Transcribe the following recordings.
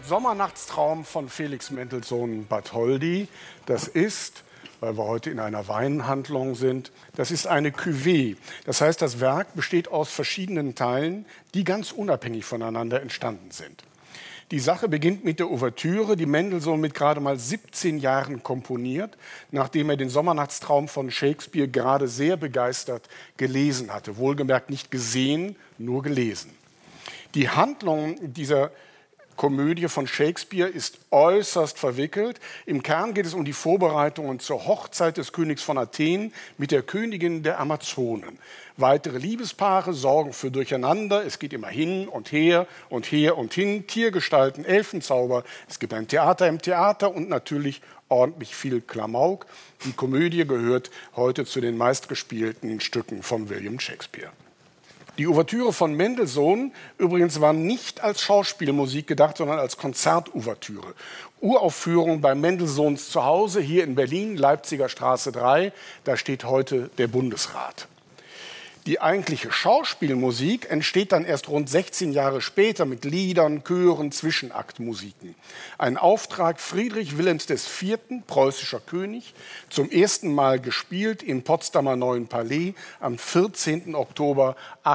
Sommernachtstraum von Felix Mendelssohn Bartholdy, das ist, weil wir heute in einer Weinhandlung sind, das ist eine Cuvée. Das heißt, das Werk besteht aus verschiedenen Teilen, die ganz unabhängig voneinander entstanden sind. Die Sache beginnt mit der Ouvertüre, die Mendelssohn mit gerade mal 17 Jahren komponiert, nachdem er den Sommernachtstraum von Shakespeare gerade sehr begeistert gelesen hatte. Wohlgemerkt nicht gesehen, nur gelesen. Die Handlung dieser Komödie von Shakespeare ist äußerst verwickelt. Im Kern geht es um die Vorbereitungen zur Hochzeit des Königs von Athen mit der Königin der Amazonen. Weitere Liebespaare sorgen für Durcheinander. Es geht immer hin und her und her und hin. Tiergestalten, Elfenzauber. Es gibt ein Theater im Theater und natürlich ordentlich viel Klamauk. Die Komödie gehört heute zu den meistgespielten Stücken von William Shakespeare. Die Ouvertüre von Mendelssohn übrigens war nicht als Schauspielmusik gedacht, sondern als Konzertouvertüre. Uraufführung bei Mendelssohns Zuhause hier in Berlin, Leipziger Straße 3, da steht heute der Bundesrat. Die eigentliche Schauspielmusik entsteht dann erst rund 16 Jahre später mit Liedern, Chören, Zwischenaktmusiken. Ein Auftrag Friedrich Wilhelms IV., preußischer König, zum ersten Mal gespielt im Potsdamer Neuen Palais am 14. Oktober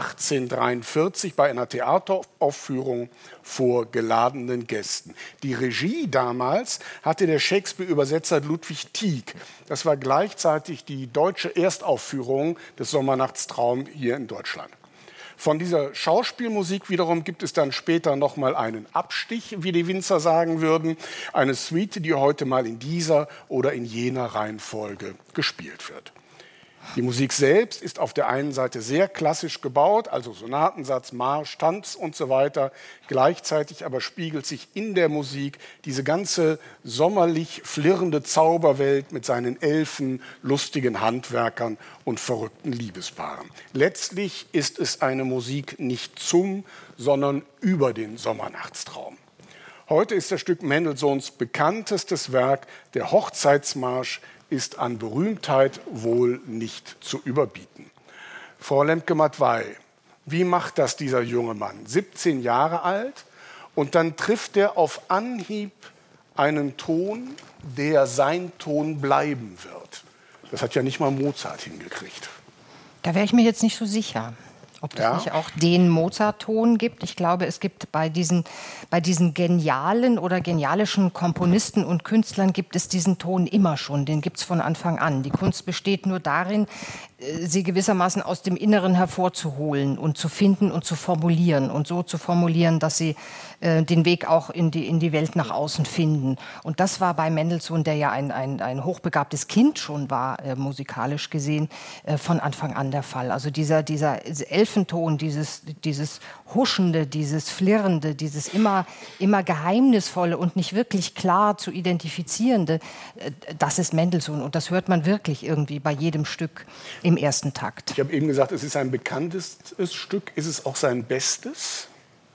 1843 bei einer Theateraufführung vor geladenen Gästen. Die Regie damals hatte der Shakespeare-Übersetzer Ludwig Tieck. Das war gleichzeitig die deutsche Erstaufführung des Sommernachtstraums hier in Deutschland. Von dieser Schauspielmusik wiederum gibt es dann später noch mal einen Abstich, wie die Winzer sagen würden, eine Suite, die heute mal in dieser oder in jener Reihenfolge gespielt wird. Die Musik selbst ist auf der einen Seite sehr klassisch gebaut, also Sonatensatz, Marsch, Tanz und so weiter. Gleichzeitig aber spiegelt sich in der Musik diese ganze sommerlich flirrende Zauberwelt mit seinen Elfen, lustigen Handwerkern und verrückten Liebespaaren. Letztlich ist es eine Musik nicht zum, sondern über den Sommernachtstraum. Heute ist das Stück Mendelssohns bekanntestes Werk, der Hochzeitsmarsch, ist an Berühmtheit wohl nicht zu überbieten. Frau Lemke-Matwei, wie macht das dieser junge Mann? 17 Jahre alt und dann trifft er auf Anhieb einen Ton, der sein Ton bleiben wird. Das hat ja nicht mal Mozart hingekriegt. Da wäre ich mir jetzt nicht so sicher, ob es nicht auch den Mozart-Ton gibt. Ich glaube, es gibt bei diesen genialen oder genialischen Komponisten und Künstlern gibt es diesen Ton immer schon. Den gibt es von Anfang an. Die Kunst besteht nur darin, sie gewissermaßen aus dem Inneren hervorzuholen und zu finden und zu formulieren und so zu formulieren, dass sie den Weg auch in die Welt nach außen finden. Und das war bei Mendelssohn, der ja ein hochbegabtes Kind schon war, musikalisch gesehen, von Anfang an der Fall. Also dieser Elfenton, dieses Huschende, dieses Flirrende, dieses immer Geheimnisvolle und nicht wirklich klar zu identifizierende, das ist Mendelssohn. Und das hört man wirklich irgendwie bei jedem Stück im ersten Takt. Ich habe eben gesagt, es ist sein bekanntestes Stück. Ist es auch sein bestes?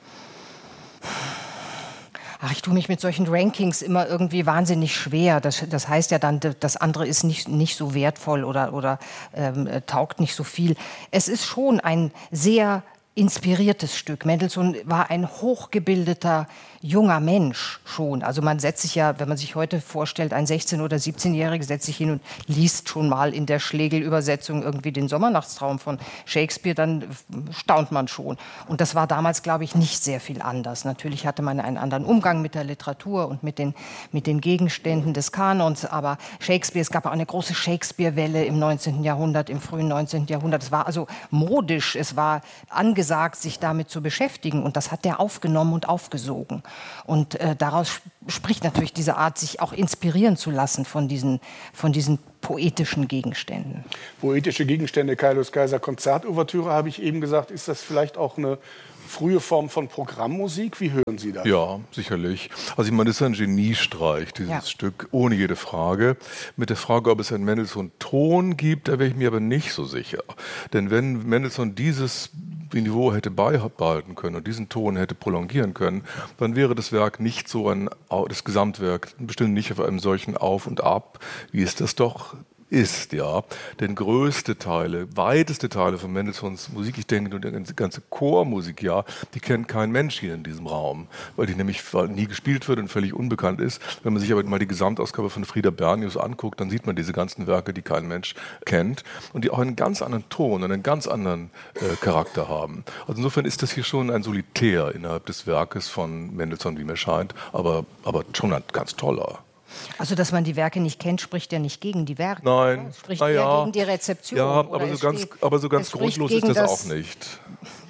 Ach, ich tue mich mit solchen Rankings immer irgendwie wahnsinnig schwer. Das heißt ja dann, das andere ist nicht so wertvoll oder taugt nicht so viel. Es ist schon ein sehr inspiriertes Stück. Mendelssohn war ein hochgebildeter junger Mensch schon. Also man setzt sich ja, wenn man sich heute vorstellt, ein 16- oder 17-Jähriger setzt sich hin und liest schon mal in der Schlegel-Übersetzung irgendwie den Sommernachtstraum von Shakespeare, dann staunt man schon. Und das war damals, glaube ich, nicht sehr viel anders. Natürlich hatte man einen anderen Umgang mit der Literatur und mit den Gegenständen des Kanons, aber Shakespeare, es gab auch eine große Shakespeare-Welle im 19. Jahrhundert, im frühen 19. Jahrhundert. Es war also modisch, es war angesagt, sich damit zu beschäftigen und das hat er aufgenommen und aufgesogen. Und daraus spricht natürlich diese Art, sich auch inspirieren zu lassen von diesen poetischen Gegenständen. Poetische Gegenstände, Kaius Kaiser, Konzertouvertüre, habe ich eben gesagt. Ist das vielleicht auch eine frühe Form von Programmmusik? Wie hören Sie das? Ja, sicherlich. Also ich meine, das ist ein Geniestreich, dieses Stück, ohne jede Frage. Mit der Frage, ob es einen Mendelssohn-Ton gibt, da wäre ich mir aber nicht so sicher. Denn wenn Mendelssohn dieses Niveau hätte beibehalten können und diesen Ton hätte prolongieren können, dann wäre das Werk nicht so das Gesamtwerk bestimmt nicht auf einem solchen Auf und Ab, wie es das doch ist, ja. Denn größte Teile, weiteste Teile von Mendelssohns Musik, ich denke nur die ganze Chormusik, ja, die kennt kein Mensch hier in diesem Raum, weil die nämlich nie gespielt wird und völlig unbekannt ist. Wenn man sich aber mal die Gesamtausgabe von Frieder Bernius anguckt, dann sieht man diese ganzen Werke, die kein Mensch kennt und die auch einen ganz anderen Ton, einen ganz anderen Charakter haben. Also insofern ist das hier schon ein Solitär innerhalb des Werkes von Mendelssohn, wie mir scheint, aber schon ein ganz toller. Also, dass man die Werke nicht kennt, spricht ja nicht gegen die Werke. Nein, es spricht eher gegen die Rezeption. Ja, aber so ganz grundlos ist das auch nicht.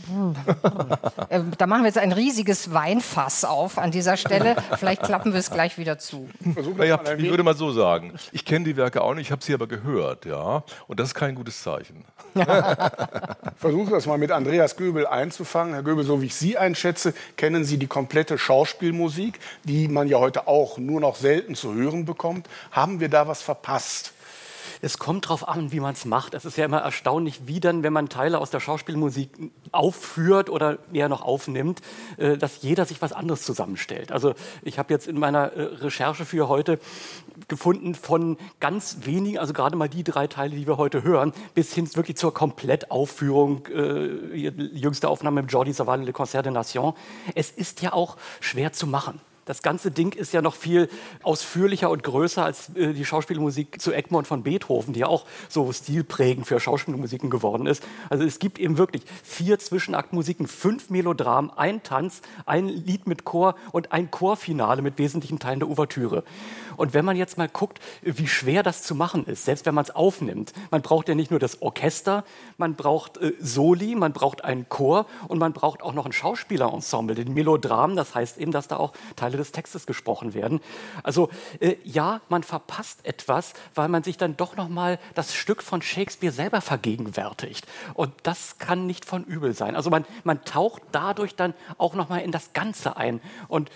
Da machen wir jetzt ein riesiges Weinfass auf an dieser Stelle. Vielleicht klappen wir es gleich wieder zu. Naja, ich würde mal so sagen, ich kenne die Werke auch nicht, ich habe sie aber gehört, ja. Und das ist kein gutes Zeichen. Versuchen das mal mit Andreas Göbel einzufangen. Herr Göbel, so wie ich Sie einschätze, kennen Sie die komplette Schauspielmusik, die man ja heute auch nur noch selten zu hören bekommt. Haben wir da was verpasst? Es kommt darauf an, wie man es macht. Es ist ja immer erstaunlich, wie dann, wenn man Teile aus der Schauspielmusik aufführt oder eher noch aufnimmt, dass jeder sich was anderes zusammenstellt. Also ich habe jetzt in meiner Recherche für heute gefunden von ganz wenigen, also gerade mal die 3 Teile, die wir heute hören, bis hin wirklich zur Komplettaufführung, jüngste Aufnahme mit Jordi Savall, Le Concert des Nations. Es ist ja auch schwer zu machen. Das ganze Ding ist ja noch viel ausführlicher und größer als die Schauspielmusik zu Egmont von Beethoven, die ja auch so stilprägend für Schauspielmusiken geworden ist. Also es gibt eben wirklich 4 Zwischenaktmusiken, 5 Melodramen, 1 Tanz, ein Lied mit Chor und ein Chorfinale mit wesentlichen Teilen der Ouvertüre. Und wenn man jetzt mal guckt, wie schwer das zu machen ist, selbst wenn man es aufnimmt, man braucht ja nicht nur das Orchester, man braucht Soli, man braucht einen Chor und man braucht auch noch ein Schauspielerensemble, den Melodram, das heißt eben, dass da auch Teile des Textes gesprochen werden. Also ja, man verpasst etwas, weil man sich dann doch noch mal das Stück von Shakespeare selber vergegenwärtigt. Und das kann nicht von übel sein. Also man taucht dadurch dann auch noch mal in das Ganze ein. Und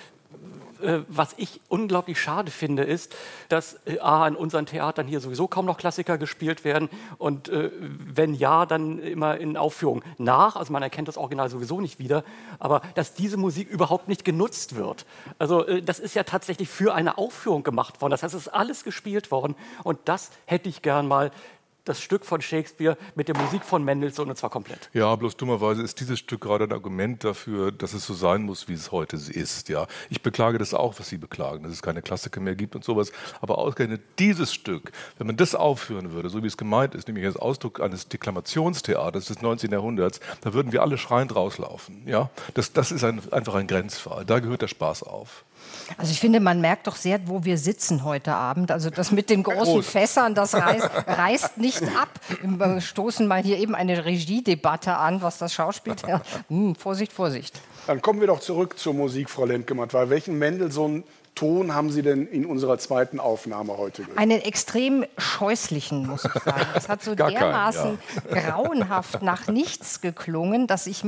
was ich unglaublich schade finde, ist, dass an unseren Theatern hier sowieso kaum noch Klassiker gespielt werden und wenn ja, dann immer in Aufführungen nach, also man erkennt das Original sowieso nicht wieder, aber dass diese Musik überhaupt nicht genutzt wird. Also das ist ja tatsächlich für eine Aufführung gemacht worden, das heißt, es ist alles gespielt worden und das hätte ich gern mal das Stück von Shakespeare mit der Musik von Mendelssohn und zwar komplett. Ja, bloß dummerweise ist dieses Stück gerade ein Argument dafür, dass es so sein muss, wie es heute ist. Ja, ich beklage das auch, was Sie beklagen, dass es keine Klassiker mehr gibt und sowas. Aber ausgerechnet dieses Stück, wenn man das aufführen würde, so wie es gemeint ist, nämlich als Ausdruck eines Deklamationstheaters des 19. Jahrhunderts, da würden wir alle schreiend rauslaufen. Ja, das ist einfach ein Grenzfall. Da gehört der Spaß auf. Also ich finde, man merkt doch sehr, wo wir sitzen heute Abend. Also das mit den großen Fässern, das reißt nicht ab. Wir stoßen mal hier eben eine Regiedebatte an, was das Schauspiel... Vorsicht, Vorsicht. Dann kommen wir doch zurück zur Musik, Frau Lemke-Matt. Welchen Mendelssohn-Ton haben Sie denn in unserer zweiten Aufnahme heute gehört? Einen extrem scheußlichen, muss ich sagen. Es hat so dermaßen grauenhaft nach nichts geklungen, dass ich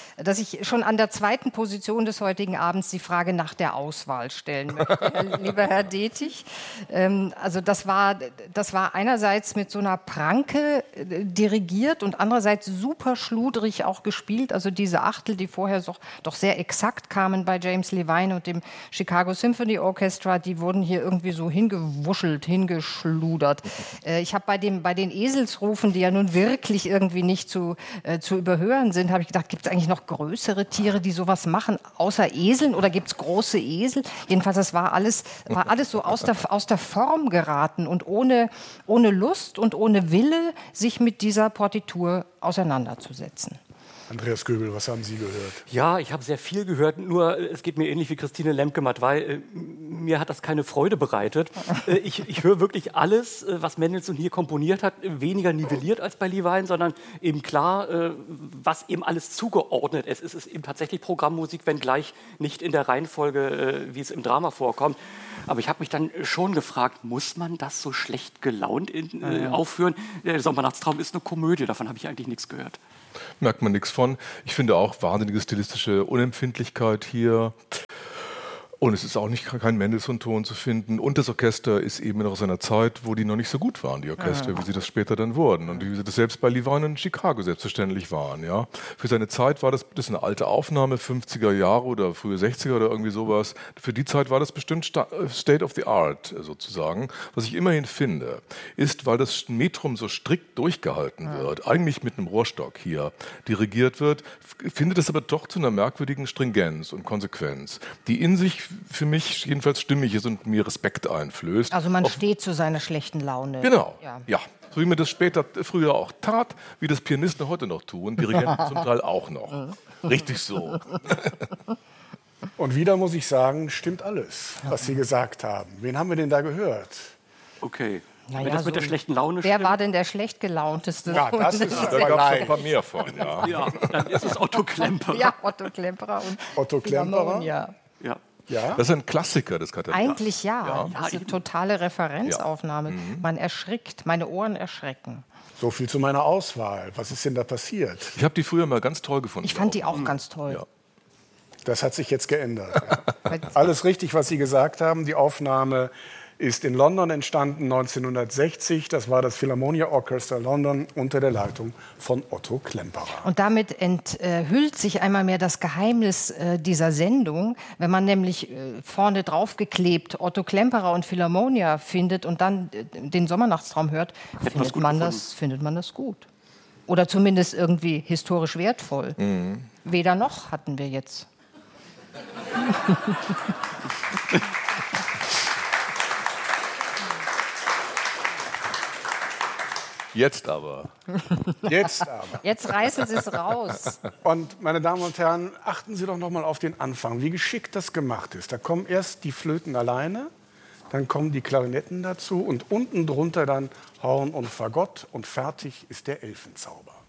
schon an der zweiten Position des heutigen Abends die Frage nach der Auswahl stellen möchte, lieber Herr Detig. Also das war einerseits mit so einer Pranke dirigiert und andererseits super schludrig auch gespielt. Also diese Achtel, die vorher doch sehr exakt kamen bei James Levine und dem Chicago Symphony Orchestra, die wurden hier irgendwie so hingewuschelt, hingeschludert. Ich habe bei den Eselsrufen, die ja nun wirklich irgendwie nicht zu überhören sind, habe ich gedacht, gibt es eigentlich noch größere Tiere, die sowas machen, außer Eseln, oder gibt es große Esel? Jedenfalls, das war alles so aus der Form geraten und ohne Lust und ohne Wille, sich mit dieser Partitur auseinanderzusetzen. Andreas Göbel, was haben Sie gehört? Ja, ich habe sehr viel gehört, nur es geht mir ähnlich wie Christine Lemke-Matt, weil mir hat das keine Freude bereitet. Ich höre wirklich alles, was Mendelssohn hier komponiert hat, weniger nivelliert als bei Levine, sondern eben klar, was eben alles zugeordnet ist. Es ist eben tatsächlich Programmmusik, wenngleich nicht in der Reihenfolge, wie es im Drama vorkommt. Aber ich habe mich dann schon gefragt, muss man das so schlecht gelaunt aufführen? Der Sommernachtstraum ist eine Komödie, davon habe ich eigentlich nichts gehört. Merkt man nichts von. Ich finde auch wahnsinnige stilistische Unempfindlichkeit hier. Und es ist auch nicht kein Mendelssohn-Ton zu finden. Und das Orchester ist eben noch aus einer Zeit, wo die noch nicht so gut waren, die Orchester, wie sie das später dann wurden. Und wie sie das selbst bei Levine in Chicago selbstverständlich waren. Ja. Für seine Zeit war das eine alte Aufnahme, 50er Jahre oder frühe 60er oder irgendwie sowas. Für die Zeit war das bestimmt State of the Art sozusagen. Was ich immerhin finde, ist, weil das Metrum so strikt durchgehalten wird, eigentlich mit einem Rohrstock hier dirigiert wird, findet es aber doch zu einer merkwürdigen Stringenz und Konsequenz, die in sich für mich jedenfalls stimmig ist und mir Respekt einflößt. Also man steht zu seiner schlechten Laune. Genau, ja. So wie man das früher auch tat, wie das Pianisten heute noch tun, Dirigenten zum Teil auch noch. Richtig so. Und wieder muss ich sagen, stimmt alles, was Sie gesagt haben. Wen haben wir denn da gehört? Okay. Naja, Wenn das mit der schlechten Laune Wer stimmt, war denn der schlecht gelaunteste? Ja, das ist Da gab es ein paar mehr von, ja. ja, dann ist es Otto Klemperer. Ja, Otto Klemperer und Otto Klemperer? Ja. Ja. Ja? Das ist ein Klassiker des Katharina. Eigentlich ja. Das ist eine totale Referenzaufnahme. Ja. Man erschrickt, meine Ohren erschrecken. So viel zu meiner Auswahl. Was ist denn da passiert? Ich habe die früher mal ganz toll gefunden. Ich fand die auch ganz toll. Ja. Das hat sich jetzt geändert. Ja. Alles richtig, was Sie gesagt haben. Die Aufnahme ist in London entstanden 1960. Das war das Philharmonia Orchestra London unter der Leitung von Otto Klemperer. Und damit enthüllt sich einmal mehr das Geheimnis dieser Sendung. Wenn man nämlich vorne draufgeklebt Otto Klemperer und Philharmonia findet und dann den Sommernachtstraum hört, findet man das gut. Oder zumindest irgendwie historisch wertvoll. Weder noch hatten wir jetzt. Jetzt aber. Jetzt aber. Jetzt reißen Sie es raus. Und meine Damen und Herren, achten Sie doch noch mal auf den Anfang, wie geschickt das gemacht ist. Da kommen erst die Flöten alleine, dann kommen die Klarinetten dazu und unten drunter dann Horn und Fagott und fertig ist der Elfenzauber.